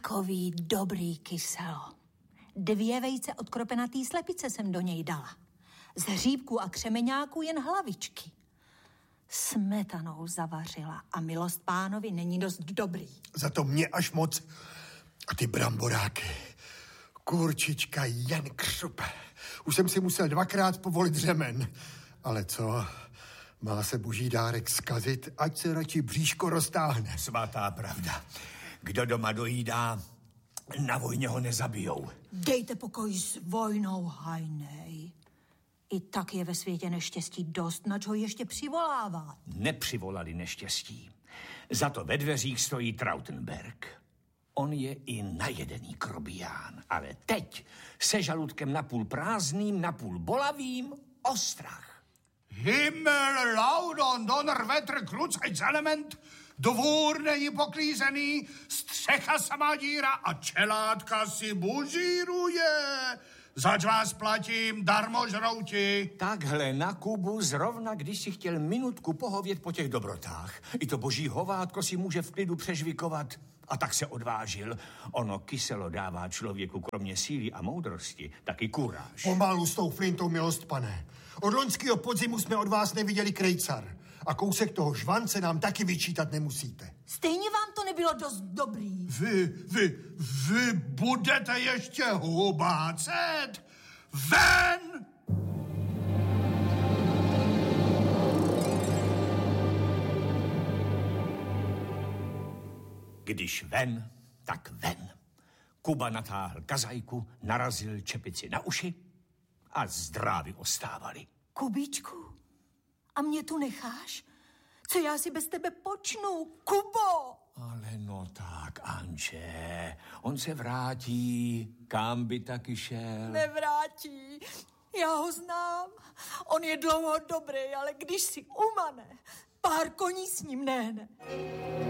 Takový dobrý kyselo. 2 vejce od kropenatý slepice jsem do něj dala. Z hříbků a křemeňáků jen hlavičky. Smetanou zavařila a milost pánovi není dost dobrý. Za to mě až moc. A ty bramboráky. Kurčička jen křupe. Už jsem si musel 2krát povolit řemen. Ale co? Má se boží dárek zkazit, ať se radši bříško roztáhne. Svatá pravda. Kdo doma dojídá, na vojně ho nezabijou. Dejte pokoj s vojnou, hajnej. I tak je ve světě neštěstí dost, nač ho ještě přivolávat. Nepřivolali neštěstí. Za to ve dveřích stojí Trautenberg. On je i najedený krobián, ale teď se žaludkem napůl prázdným, napůl bolavým, ostrach. Himmel, laudon, donner, wetter, klucajc, element, dvůr není poklízený, střecha samá díra a čelátka si bužíruje. Zač vás platím, darmo žrouti. Takhle na Kubu zrovna, když si chtěl minutku pohovět po těch dobrotách. I to boží hovátko si může v klidu přežvikovat. A tak se odvážil. Ono kyselo dává člověku kromě síly a moudrosti taky kuráž. Pomalu s tou flintou, milost pane. Od loňského podzimu jsme od vás neviděli krejcar. A kousek toho žvance nám taky vyčítat nemusíte. Stejně vám to nebylo dost dobrý. Vy budete ještě hubácet? Ven! Když ven, tak ven. Kuba natáhl kazajku, narazil čepici na uši a zdrávy ostávali. Kubičku, a mě tu necháš? Co já si bez tebe počnu, Kubo? Ale no tak, Anče, on se vrátí, kam by taky šel. Nevrátí, já ho znám. On je dlouho dobrý, ale když si umane, pár koní s ním nehne.